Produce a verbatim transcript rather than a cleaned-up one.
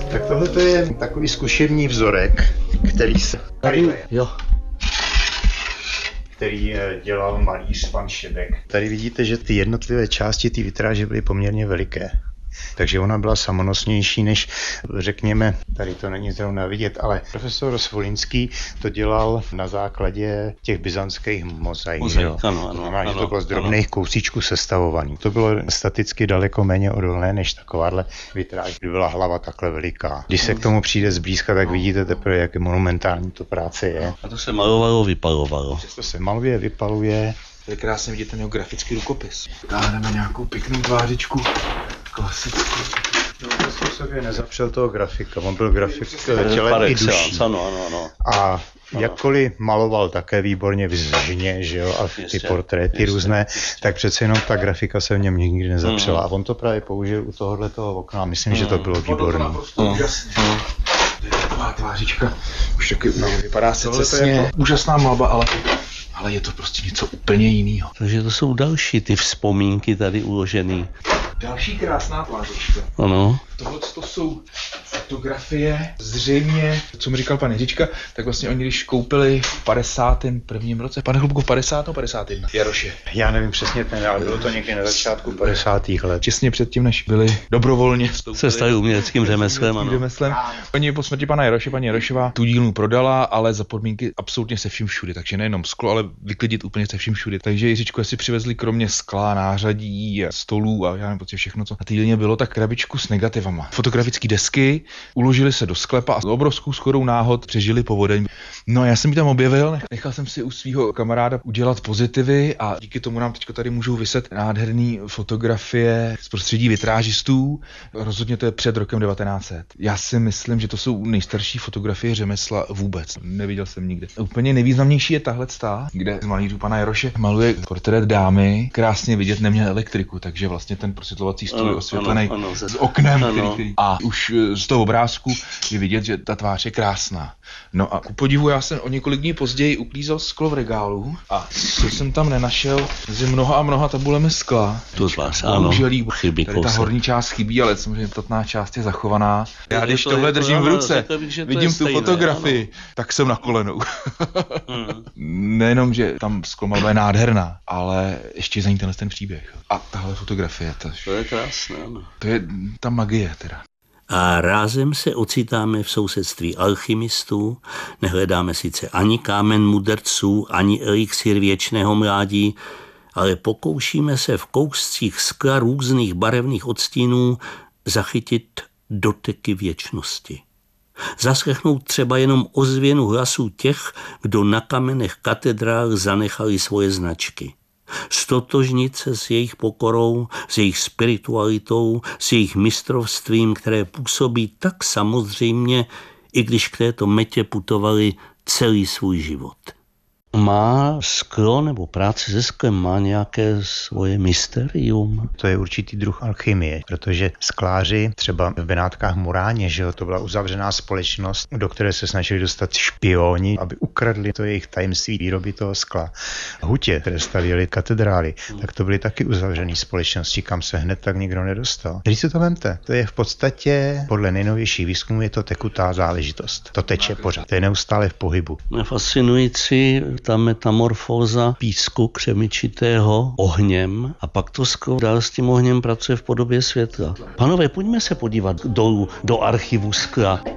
Tak tohle to je takový zkušební vzorek, který se... Tady, jo. který dělal malíř pan Šebek. Tady vidíte, že ty jednotlivé části té vitráže byly poměrně veliké. Takže ona byla samonosnější než, řekněme, tady to není zrovna vidět, ale profesor Svolinský to dělal na základě těch byzantských mozaik. Mozaik, ano, ano, znamená, ano, že to bylo z drobných kousíčků sestavovaný. To bylo staticky daleko méně odolné než takováhle vitráž, kdy byla hlava takhle veliká. Když se k tomu přijde zblízka, tak vidíte teprve, jak monumentální to práce je. A to se malovalo, vypalovalo. To se maluje, vypaluje. To je krásně vidět ten jeho grafický rukopis. Dáhneme nějakou pěknou tvářičku, klasickou. No, to v sobě nezapřel toho grafika, on byl grafik tělem i duší. Ano, ano, ano. A jakkoliv maloval také výborně vyzvažně, že jo, a ty jistě, portréty jistě, různé, jistě. Tak přece jenom ta grafika se v něm nikdy nezapřela. Mm. A on to právě použil u tohohle toho okna. Myslím, mm. že to bylo výborné. To naprosto mm. úžasně. Mm. To je taková tvářička, už taky no, vypadá secesně. Jako úžasná malba, ale... ale je to prostě něco úplně jiného. Takže to jsou další ty vzpomínky tady uložený. Další krásná tvářička. Ano. Tohle to jsou fotografie, zřejmě, co mi říkal pan Jiříčka, tak vlastně oni když koupili v padesátém prvním roce, pane Hlubku, v padesátém padesátém prvním Jaroše. Já nevím přesně ten, ale bylo to někdy na začátku padesátých let. Těsně předtím, než byli dobrovolně vstoupili. Se stali uměleckým řemeslem, ano. Řemeslem. Oni po smrti pana Jaroše, paní Jarošová tu dílnu prodala, ale za podmínky absolutně se vším všude, takže nejenom sklo, ale vyklidit úplně se vším všude. Takže Jiříčku si přivezli kromě skla, nářadí, stolů a já nevím, prostě všechno, co na té dílně bylo, tak krabičku s negativama. Fotografické desky, uložili se do sklepa a s obrovskou shodou náhod přežili povodeň. No a já jsem ji tam objevil, nechal jsem si u svého kamaráda udělat pozitivy a díky tomu nám teďko tady můžou vyset nádherný fotografie z prostředí vitrážistů. Rozhodně to je před rokem devatenáct set. Já si myslím, že to jsou nejstarší fotografie řemesla vůbec. Neviděl jsem nikde. Úplně nejvýznamnější je tahle stá, kde z malířů pana Jaroše maluje portrét dámy. Krásně vidět, neměl elektriku, takže vlastně ten prosvětlovací stůl je osvětlený s oknem, který, který. A už z toho obrázku je vidět, že ta tvář je krásná. No a ku podivu, já jsem o několik dní později uklízel sklo v regálu a co jsem tam nenašel mezi mnoha a mnoha tabulemi skla. To zvlášť, ano, chybí tady ta horní část chybí, ale samozřejmě tatná část je zachovaná. Já když to tohle držím v ruce, bych, vidím tu stejné, fotografii, ano. Tak jsem na kolenou. hmm. Nejenom, že tam sklo malba je nádherná, ale ještě za ní tenhle ten příběh. A tahle fotografie, to, to je krásné, ano. To je ta magie teda. A rázem se ocitáme v sousedství alchymistů, nehledáme sice ani kámen mudrců, ani elixír věčného mládí, ale pokoušíme se v kouscích skla různých barevných odstínů zachytit doteky věčnosti. Zaslechnout třeba jenom ozvěnu hlasu těch, kdo na kamenech katedrál zanechali svoje značky. Stotožnit se s jejich pokorou, s jejich spiritualitou, s jejich mistrovstvím, které působí tak samozřejmě, i když k této metě putovali celý svůj život. Má sklo nebo práce se sklem má nějaké svoje mysterium? To je určitý druh alchymie, protože skláři třeba v Benátkách Muráně, že jo, to byla uzavřená společnost, do které se snažili dostat špioni, aby ukradli to jejich tajemství výroby toho skla. Hutě, které stavěly katedrály, hmm. tak to byly taky uzavřené společnosti, kam se hned tak nikdo nedostal. Když si to vemte, to je v podstatě, podle nejnovějších výzkumů, je to tekutá záležitost. To teče pořád, to je neustále v pohybu. Fascinující ta metamorfóza písku křemičitého ohněm a pak to sklo dál s tím ohněm pracuje v podobě světla. Panové, pojďme se podívat dolů do archivu skla.